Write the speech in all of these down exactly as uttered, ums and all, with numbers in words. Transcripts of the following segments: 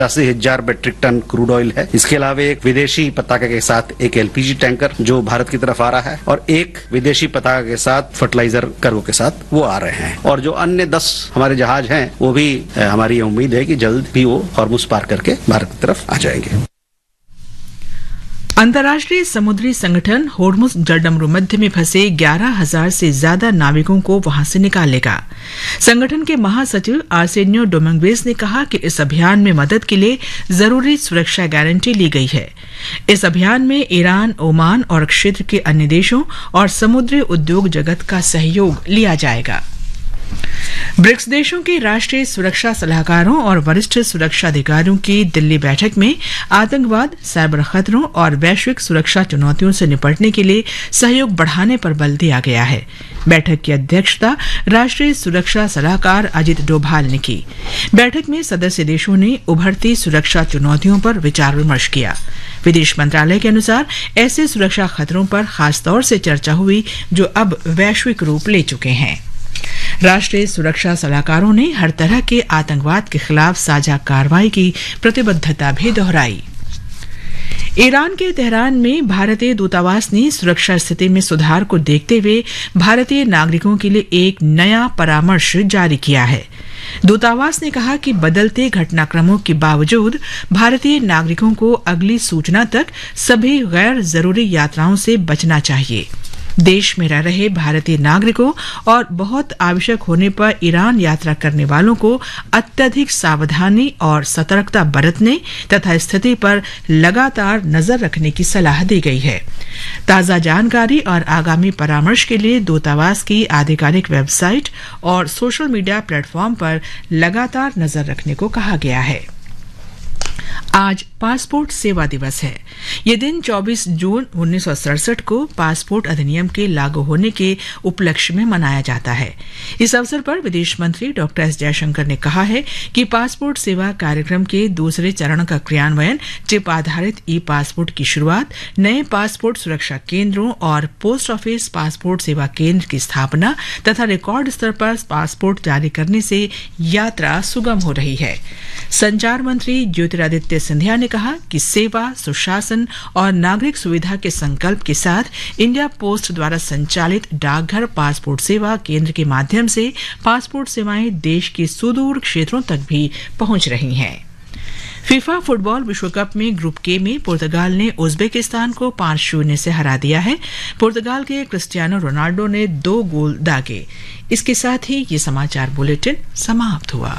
अस्सी हजार metric ton crude oil है। इसके अलावा एक विदेशी पताका के साथ एक एलपीजी टैंकर जो भारत की तरफ आ रहा है और एक विदेशी पताका के साथ फर्टिलाइजर कार्गो के साथ वो आ रहे हैं। और जो अन्य दस हमारे जहाज हैं वो भी हमारी ये उम्मीद है कि जल्द भी वो हॉर्मुज पार करके भारत की तरफ आ जाएंगे। अंतर्राष्ट्रीय समुद्री संगठन होर्मुज जलडमरू मध्य में फंसे ग्यारह हजार से ज्यादा नाविकों को वहां से निकालेगा। संगठन के महासचिव आर्सेनियो डोमिंगेज ने कहा कि इस अभियान में मदद के लिए जरूरी सुरक्षा गारंटी ली गई है। इस अभियान में ईरान, ओमान और क्षेत्र के अन्य देशों और समुद्री उद्योग जगत का सहयोग लिया जाएगा। ब्रिक्स देशों के राष्ट्रीय सुरक्षा सलाहकारों और वरिष्ठ सुरक्षा अधिकारियों की दिल्ली बैठक में आतंकवाद, साइबर खतरों और वैश्विक सुरक्षा चुनौतियों से निपटने के लिए सहयोग बढ़ाने पर बल दिया गया है। बैठक की अध्यक्षता राष्ट्रीय सुरक्षा सलाहकार अजित डोभाल ने की। बैठक में सदस्य देशों ने उभरती सुरक्षा चुनौतियों पर विचार विमर्श किया। विदेश मंत्रालय के अनुसार ऐसे सुरक्षा खतरों पर खासतौर से चर्चा हुई जो अब वैश्विक रूप ले चुके हैं। राष्ट्रीय सुरक्षा सलाहकारों ने हर तरह के आतंकवाद के खिलाफ साझा कार्रवाई की प्रतिबद्धता भी दोहराई। ईरान के तेहरान में भारतीय दूतावास ने सुरक्षा स्थिति में सुधार को देखते हुए भारतीय नागरिकों के लिए एक नया परामर्श जारी किया है। दूतावास ने कहा कि बदलते घटनाक्रमों के बावजूद भारतीय नागरिकों को अगली सूचना तक सभी गैर जरूरी यात्राओं से बचना चाहिए। देश में रह रहे भारतीय नागरिकों और बहुत आवश्यक होने पर ईरान यात्रा करने वालों को अत्यधिक सावधानी और सतर्कता बरतने तथा स्थिति पर लगातार नजर रखने की सलाह दी गई है। ताजा जानकारी और आगामी परामर्श के लिए दूतावास की आधिकारिक वेबसाइट और सोशल मीडिया प्लेटफॉर्म पर लगातार नजर रखने को कहा गया है। आज पासपोर्ट सेवा दिवस है। ये दिन चौबीस जून उन्नीस सौ सड़सठ को पासपोर्ट अधिनियम के लागू होने के उपलक्ष्य में मनाया जाता है। इस अवसर पर विदेश मंत्री डॉक्टर एस जयशंकर ने कहा है कि पासपोर्ट सेवा कार्यक्रम के दूसरे चरण का क्रियान्वयन, चिप आधारित ई पासपोर्ट की शुरुआत, नए पासपोर्ट सुरक्षा केंद्रों और पोस्ट ऑफिस पासपोर्ट सेवा केंद्र की स्थापना तथा रिकॉर्ड स्तर पर पासपोर्ट जारी करने से यात्रा सुगम हो रही है। संचार मंत्री ज्योतिरादित्य सिंधिया ने कहा कि सेवा, सुशासन और नागरिक सुविधा के संकल्प के साथ इंडिया पोस्ट द्वारा संचालित डाकघर पासपोर्ट सेवा केंद्र के माध्यम से पासपोर्ट सेवाएं देश के सुदूर क्षेत्रों तक भी पहुंच रही हैं। फीफा फुटबॉल विश्व कप में ग्रुप के में पुर्तगाल ने उज्बेकिस्तान को पांच शून्य से हरा दिया है। पुर्तगाल के क्रिस्टियानो रोनाल्डो ने दो गोल दागे। इसके साथ ही ये समाचार बुलेटिन समाप्त हुआ।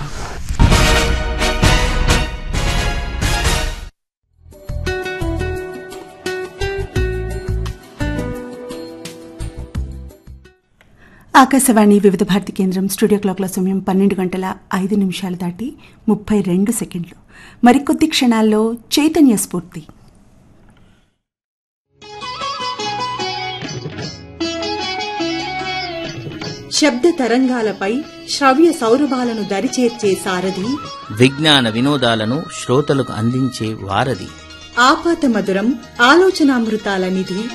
ఆకాశవాణి వివిధ భారతి కేంద్రం స్టూడియో క్లాక్ల సమయం పన్నెండు గంటల ఐదు నిమిషాలు దాటి ముప్పై రెండు సెకండ్లు. మరికొద్ది క్షణాల్లో చైతన్య స్ఫూర్తి. శబ్ద తరంగాలపై శ్రవ్య సౌరభాలను దరిచేర్చే సారథి, విజ్ఞాన వినోదాలను శ్రోతలకు అందించే వారధి, ఆపాత మధురం ఆలోచనామృతాల నిధి